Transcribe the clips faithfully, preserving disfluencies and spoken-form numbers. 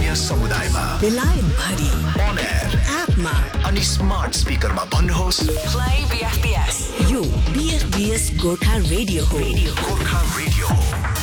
स्थानीय समुदायमा बेलायत भरि on air एपमा अनि स्मार्ट स्पिकरमा भन्नुहोस् play B F B S यो B F B S Gorkha radio हो गोर्खा रेडियो हो।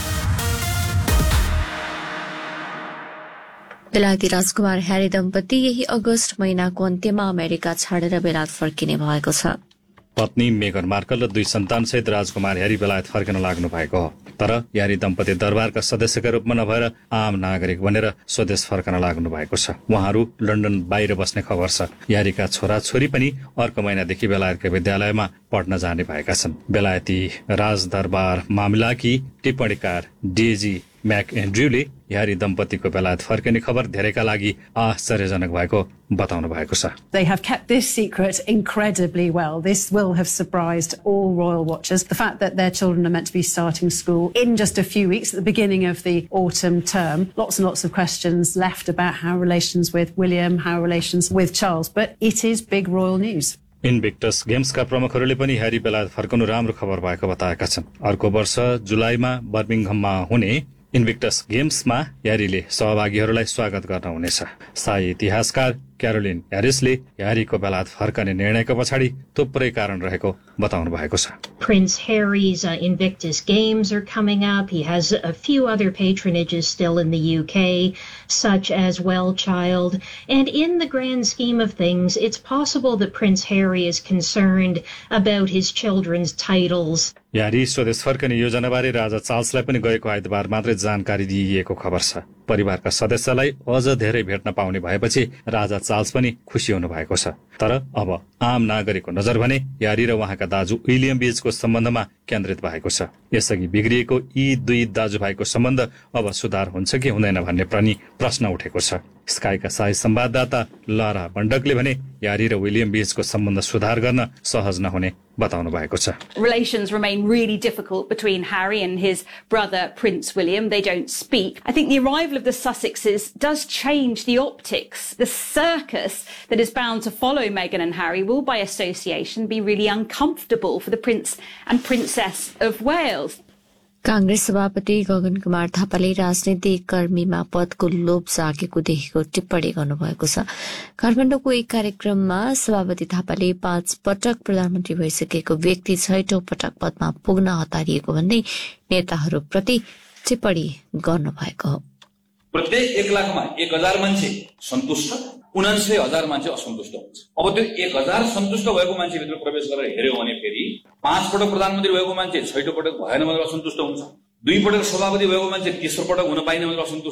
बेलायती राजकुमार ह्यारी दम्पति यही अगस्त महिनाको अन्त्यमा अमेरिका छाडेर बेलायत फर्किने भएको छ। पत्नी मेगन मार्कल र दुई सन्तानसहित राजकुमार ह्यारी बेलायत फर्किन लाग्नु भएको हो। तर ह्यारी दम्पति दरबारका सदस्यका रूपमा नभएर आम नागरिक बनेर स्वदेश फर्कन लाग्नु भएको छ। उहाँहरू लन्डन बाहिर बस्ने खबर छ। ह्यारीका छोरा छोरी पनि अर्को महिनादेखि बेलायतका विद्यालयमा पढ्न जाने भएका छन्। बेलायती राजदरबार मामिलाकी टिप्पणीकार डेजी मैक एन्ड्रयूले ह्यारी दम्पतिको बेलायत फर्किने खबर धेरैका लागि आश्चर्यजनक भएको बताउनु भएको छ। They have kept this secret incredibly well. This will have surprised all royal watchers. The fact that their children are meant to be starting school in just a few weeks at the beginning of the autumn term. Lots and lots of questions left about how relations with William, how relations with Charles, but it is big royal news. इन्भिक्टस गेम्सका प्रमुखहरूले पनि Harry बेलायत फर्कनु राम्रो खबर भएको बताएका छन्। अर्को वर्ष जुलाईमा बर्मिङहममा हुने इन्भिक्टस गेम्समा ह्यारीले सहभागीहरूलाई स्वागत गर्न हुनेछ। शाही इतिहासकार क्यारोलिन ह्यारिसले ह्यारीको बेलायत फर्कने निर्णयको पछाडि थुप्रै कारण रहेको बताउनु भएको छ। Prince Harry's uh, Invictus Games are coming up. He has a few other patronages still in the U K, such as Well Child. And in the grand scheme of things, it's possible that Prince Harry is concerned about his children's titles. Harry स्वदेश फर्कने योजनाबारे राजा चार्ल्सलाई पनि गएको आइतबार मात्रै जानकारी दिइएको खबर छ। परिवारका सदस्यलाई अझ धेरै भेट्न पाउने भएपछि राजा चार्ल्स पनि खुसी हुनु भएको छ। तर अब आम नागरिकको नजर भने ह्यारी र उहाँका दाजु विलियम बीचको सम्बन्धमा केन्द्रित भएको छ। यसअघि बिग्रिएको यी दुई दाजुभाइको सम्बन्ध अब सुधार हुन्छ कि हुँदैन भन्ने पनि प्रश्न उठेको छ। स्काईका शाही संवाददाता लारा बन्डकले भने ह्यारी र विलियम बीचको सम्बन्ध सुधार गर्न सहज नहुने बताउनु भएको छ। Relations remain really difficult between Harry and his brother Prince William. They don't speak. I think the arrival of the Sussexes does change the optics. The circus that is bound to follow Meghan and Harry will by association be really uncomfortable for the Prince and Princess of Wales. Congress सभापति गगन कुमार थापाले राजनीतिक कर्मीमा पदको लोभ जागेको देखेको टिप्पणी गर्नुभएको छ। काठमाडौँको एक कार्यक्रममा सभापति थापाले पाँच पटक प्रधानमन्त्री भइसकेको व्यक्ति छैटौं पटक पदमा पुग्न हतारिएको भन्दै नेताहरूप्रति टिप्पणी गर्नुभएको हो। प्रत्येक एक लाखमा एक हजार मान्छे सन्तुष्ट, उनान्सय हजार मान्छे असन्तुष्ट हुन्छ। अब त्यो एक हजार सन्तुष्ट भएको मान्छे भित्र प्रवेश गरेर हेर्यो भने फेरि पाँच पटक प्रधानमन्त्री भएको मान्छे छैटौं पटक भएन भनेर असन्तुष्ट हुन्छ। दुई पटक सभापति भएको मान्छे तेस्रो पटक हुन पाइन भनेर असन्तुष्ट